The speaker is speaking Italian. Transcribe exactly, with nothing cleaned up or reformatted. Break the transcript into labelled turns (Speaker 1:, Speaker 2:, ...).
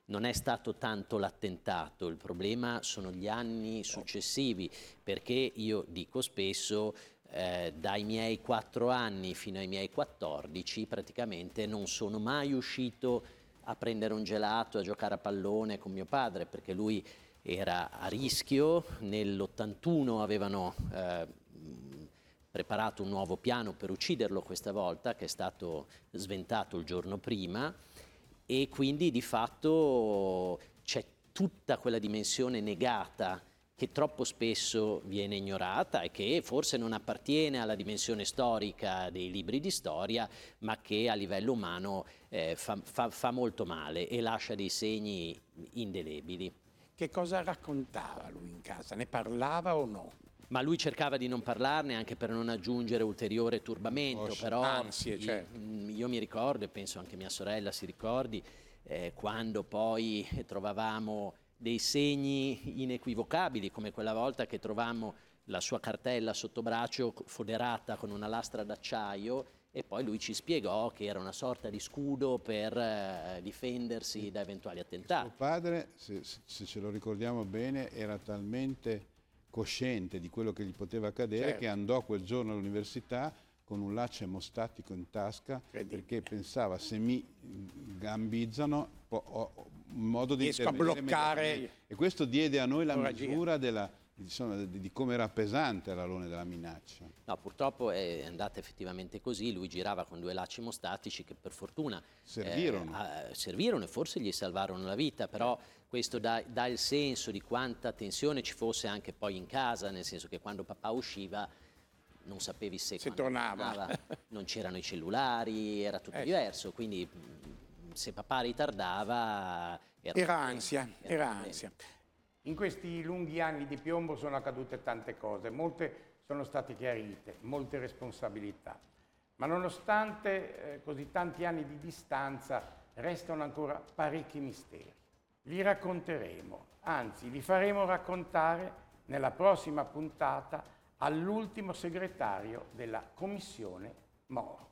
Speaker 1: non è stato tanto l'attentato, il problema sono gli anni successivi, perché io dico spesso, eh, dai miei quattro anni fino ai miei quattordici praticamente non sono mai uscito a prendere un gelato, a giocare a pallone con mio padre, perché lui era a rischio. Nell'ottantuno avevano eh, preparato un nuovo piano per ucciderlo questa volta, che è stato sventato il giorno prima, e quindi di fatto c'è tutta quella dimensione negata che troppo spesso viene ignorata e che forse non appartiene alla dimensione storica dei libri di storia, ma che a livello umano eh, fa, fa, fa molto male e lascia dei segni indelebili.
Speaker 2: Che cosa raccontava lui in casa? Ne parlava o no?
Speaker 1: Ma lui cercava di non parlarne anche per non aggiungere ulteriore turbamento, però
Speaker 2: ansie,
Speaker 1: io,
Speaker 2: certo.
Speaker 1: io mi ricordo, e penso anche mia sorella si ricordi, eh, quando poi trovavamo dei segni inequivocabili, come quella volta che trovammo la sua cartella sotto braccio foderata con una lastra d'acciaio, e poi lui ci spiegò che era una sorta di scudo per eh, difendersi da eventuali attentati.
Speaker 3: Suo padre, se, se ce lo ricordiamo bene, era talmente cosciente di quello che gli poteva accadere, certo, che andò quel giorno all'università con un laccio emostatico in tasca, perché pensava, se mi gambizzano ho un modo di
Speaker 2: riesco a bloccare.
Speaker 3: E questo diede a noi la misura della, insomma, di, di come era pesante l'alone della minaccia.
Speaker 1: No, purtroppo è andata effettivamente così. Lui girava con due lacci emostatici che per fortuna
Speaker 3: servirono,
Speaker 1: eh, servirono e forse gli salvarono la vita, però questo dà, dà il senso di quanta tensione ci fosse anche poi in casa, nel senso che quando papà usciva non sapevi se,
Speaker 2: se tornava,
Speaker 1: tornava non c'erano i cellulari, era tutto eh. diverso, quindi se papà ritardava era,
Speaker 2: era ansia,
Speaker 1: era,
Speaker 2: era ansia. In questi lunghi anni di piombo sono accadute tante cose, molte sono state chiarite, molte responsabilità, ma nonostante eh, così tanti anni di distanza restano ancora parecchi misteri. Li racconteremo, anzi li faremo raccontare nella prossima puntata all'ultimo segretario della Commissione Moro.